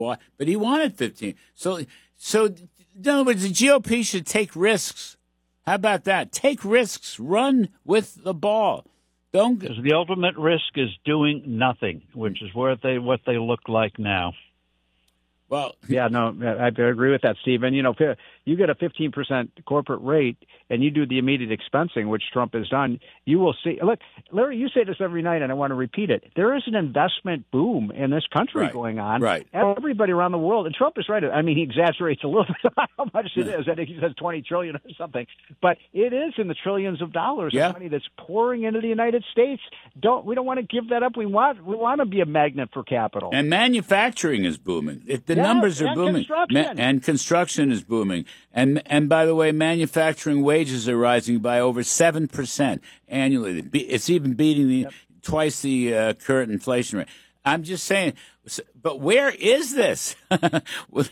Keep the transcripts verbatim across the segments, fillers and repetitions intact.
but he wanted fifteen. So, so in other words, the G O P should take risks. How about that? Take risks. Run with the ball. Don't. Because the ultimate risk is doing nothing, which is where they what they look like now. Well, yeah, no, I agree with that, Steve. And, you know, you get a fifteen percent corporate rate and you do the immediate expensing, which Trump has done, you will see. Look, Larry, you say this every night, and I want to repeat it. There is an investment boom in this country right. going on. Right. Everybody around the world, and Trump is right. I mean, he exaggerates a little bit how much it is. I think he says twenty trillion or something. But it is in the trillions of dollars yeah. of money that's pouring into the United States. Don't We don't want to give that up. We want we want to be a magnet for capital. And manufacturing is booming. It, the yeah, numbers are and booming. Construction. Ma- and construction is booming. And and by the way, manufacturing wages are rising by over seven percent annually. It's even beating the yep. twice the uh, current inflation rate. I'm just saying, but where is this? I,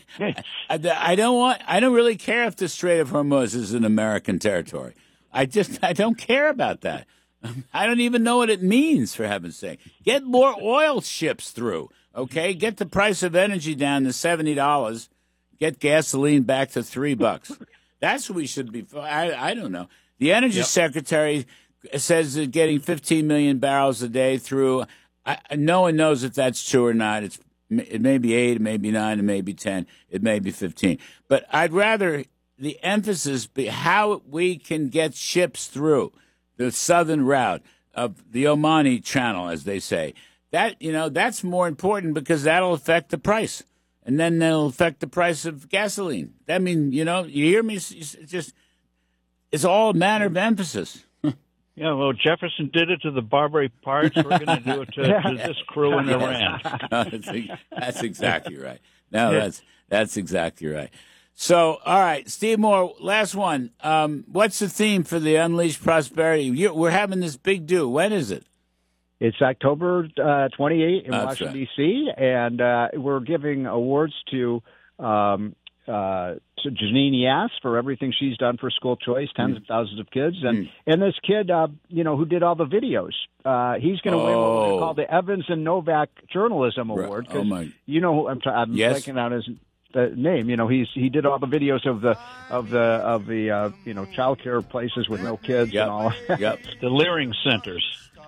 I don't want. I don't really care if the Strait of Hormuz is an American territory. I just I don't care about that. I don't even know what it means, for heaven's sake. Get more oil ships through, okay? Get the price of energy down to seventy dollars. Get gasoline back to three bucks. That's what we should be. I, I don't know. The energy yep. secretary says they're getting fifteen million barrels a day through. I, no one knows if that's true or not. It's It may be eight, it may be nine, it may be ten, it may be fifteen. But I'd rather the emphasis be how we can get ships through the southern route of the Omani Channel, as they say. That, you know, that's more important because that'll affect the price. And then that'll affect the price of gasoline. I mean, you know, you hear me? It's just, it's all a matter of emphasis. Yeah, well, Jefferson did it to the Barbary parts. We're going to do it to, to this crew in Iran. No, that's, that's exactly right. No, that's that's exactly right. So, all right, Steve Moore, last one. Um, what's the theme for the Unleashed Prosperity? You're, we're having this big do. When is it? It's October uh, twenty-eighth in That's Washington, right. D C, and uh, we're giving awards to um, uh, to Janine Yass for everything she's done for school choice, tens mm. of thousands of kids. And, mm. and this kid, uh, you know, who did all the videos, uh, he's going to oh. win what we call the Evans and Novak Journalism Award. Oh, my. You know, I'm, t- I'm yes. blanking out his the name. You know, he's he did all the videos of the of the of the uh, you know child care places with no kids yep. and all. Yep. The Leering Centers.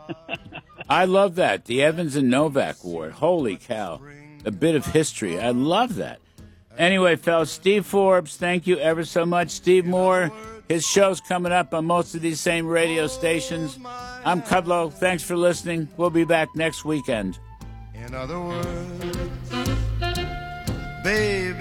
I love that. The Evans and Novak Award. Holy cow. A bit of history. I love that. Anyway, fellas, Steve Forbes, thank you ever so much. Steve Moore, his show's coming up on most of these same radio stations. I'm Kudlow. Thanks for listening. We'll be back next weekend. In other words, baby.